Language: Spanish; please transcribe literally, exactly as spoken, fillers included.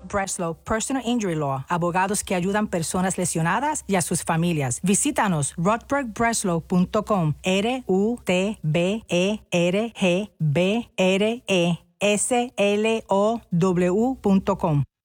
Breslow Personal Injury Law, abogados que ayudan personas lesionadas y a sus familias. Visítanos rutberg breslow punto com, R U T B E R G B R E S L O W punto com.